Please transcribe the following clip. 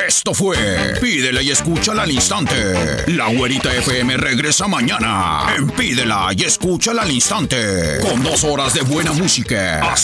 Esto fue Pídela y Escúchala al Instante. La Güerita FM regresa mañana en Pídela y Escúchala al Instante, con 2 horas de buena música.